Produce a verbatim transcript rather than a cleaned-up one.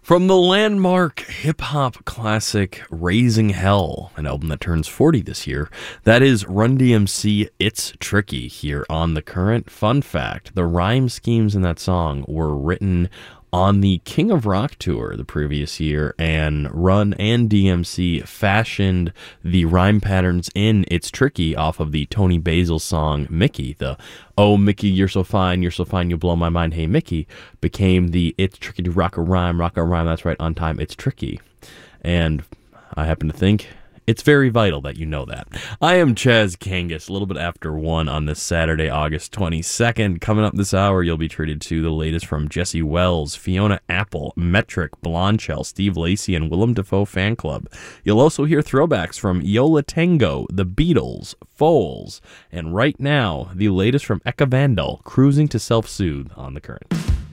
From the landmark hip-hop classic Raising Hell, an album that turns forty this year, that is Run D M C It's Tricky here on The Current. Fun fact, the rhyme schemes in that song were written on the King of Rock tour the previous year, and Run and D M C fashioned the rhyme patterns in It's Tricky off of the Tony Basil song Mickey. The "Oh Mickey, you're so fine, you're so fine, you blow my mind, hey Mickey" became the "It's tricky to rock a rhyme, rock a rhyme, that's right, on time, it's tricky." And I happen to think it's very vital that you know that. I am Chaz Kangas, a little bit after one on this Saturday, August twenty-second. Coming up this hour, you'll be treated to the latest from Jesse Wells, Fiona Apple, Metric, Blondshell, Steve Lacy, and Willem Dafoe Fan Club. You'll also hear throwbacks from Yo La Tengo, The Beatles, Foals, and right now, the latest from Eka Vandal, Cruising to Self-Soothe on The Current.